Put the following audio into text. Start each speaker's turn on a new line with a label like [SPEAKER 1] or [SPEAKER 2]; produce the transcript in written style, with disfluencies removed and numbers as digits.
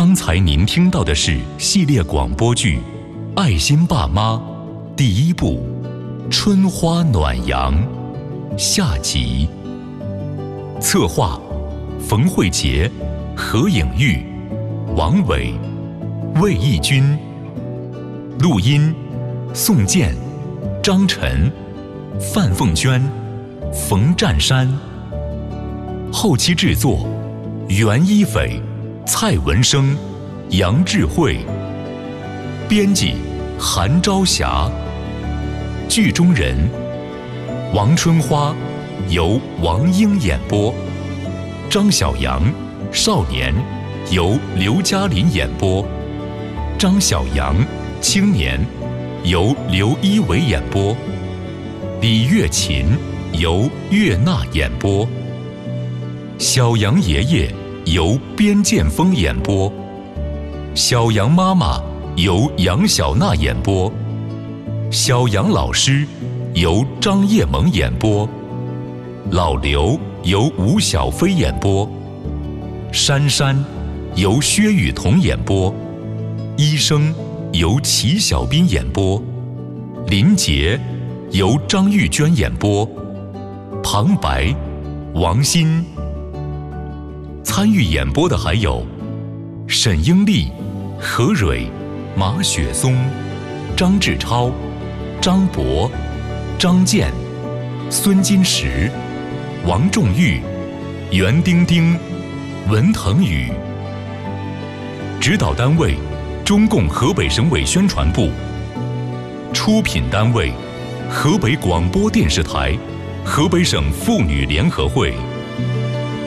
[SPEAKER 1] 刚才您听到的是系列广播剧《爱心爸妈》第1部《春花暖阳》下集。策划：冯慧杰、何颖玉、王伟、魏义军。录音：宋健、张晨、范凤娟、冯占山。后期制作：袁一斐、蔡文生、杨智慧。编辑：韩朝霞。剧中人：王春花由王英演播，张小阳少年由刘嘉林演播，张小阳青年由刘一伟演播，李月琴由岳娜演播，小杨爷爷由边建峰演播，小杨妈妈由杨小娜演播，小杨老师由张叶萌演播，老刘由吴小飞演播，珊珊由薛雨桐演播，医生由齐小斌演播，林杰由张玉娟演播，旁白王鑫。参与演播的还有沈英丽、何蕊、马雪松、张志超、张博、张健、孙金石、王仲玉、袁丁丁、文腾宇。指导单位：中共河北省委宣传部。出品单位：河北广播电视台、河北省妇女联合会。